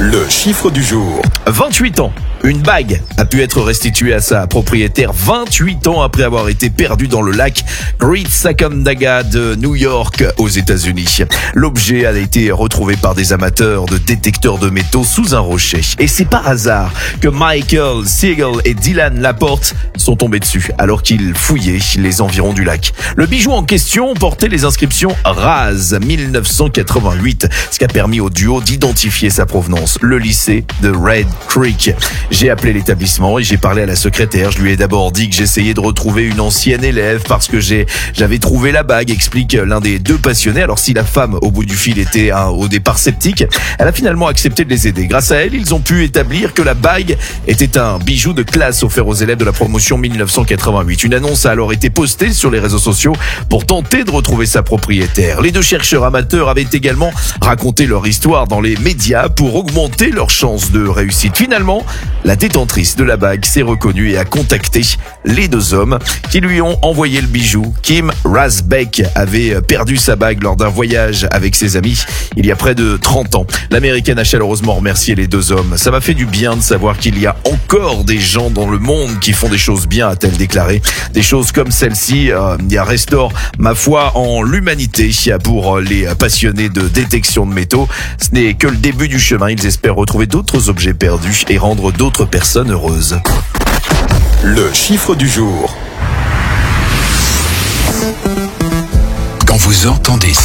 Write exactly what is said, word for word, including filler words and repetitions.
Le chiffre du jour. vingt-huit ans. Une bague a pu être restituée à sa propriétaire vingt-huit ans après avoir été perdue dans le lac Great Sacandaga de New York aux États-Unis. L'objet a été retrouvé par des amateurs de détecteurs de métaux sous un rocher. Et c'est par hasard que Michael Siegel et Dylan Laporte sont tombés dessus alors qu'ils fouillaient les environs du lac. Le bijou en question portait les inscriptions Raz mille neuf cent quatre-vingt-huit, ce qui a permis au duo d'identifier sa provenance, le lycée de Red Creek. J'ai appelé l'établissement et j'ai parlé à la secrétaire. Je lui ai d'abord dit que j'essayais de retrouver une ancienne élève parce que j'ai, j'avais trouvé la bague, explique l'un des deux passionnés. Alors si la femme au bout du fil était hein, au départ sceptique, elle a finalement accepté de les aider. Grâce à elle, ils ont pu établir que la bague était un bijou de classe offert aux élèves de la promotion mille neuf cent quatre-vingt-huit. Une annonce a alors été postée sur les réseaux sociaux pour tenter de retrouver sa propriétaire. Les deux chercheurs amateurs avaient également raconté leur histoire dans les médias pour augmenter leurs chances de réussite. Finalement, la détentrice de la bague s'est reconnue et a contacté les deux hommes qui lui ont envoyé le bijou. Kim Rasbeck avait perdu sa bague lors d'un voyage avec ses amis il y a près de trente ans. L'américaine a chaleureusement remercié les deux hommes. Ça m'a fait du bien de savoir qu'il y a encore des gens dans le monde qui font des choses bien, a-t-elle déclaré. Des choses comme celle-ci, euh, il restaure ma foi en l'humanité pour les passionnés de détection de métaux. Ce n'est que le début du chemin. Ils espèrent retrouver d'autres objets perdus et rendre d'autres personnes heureuses. Le chiffre du jour. Quand vous entendez